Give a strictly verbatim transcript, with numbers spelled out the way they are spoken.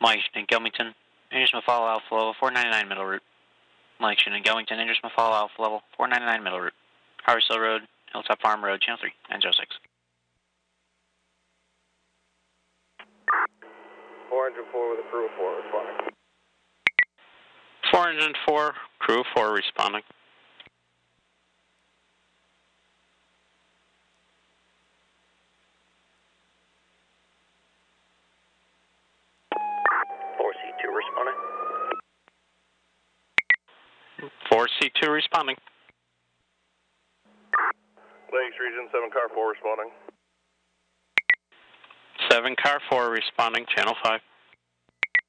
Langston and Gilmington, Andrews Mafala Alpha Level four ninety-nine Middle Route. Langston and Gilmington, Andrews Mafala Alpha Level four ninety-nine Middle Route. Harvestville Road, Hilltop Farm Road, Channel three, nine zero six. four oh four with a crew of four responding. four oh four, crew of four responding. four C two responding. four C two responding. Lakes Region, seven car four responding. seven car four responding, channel five.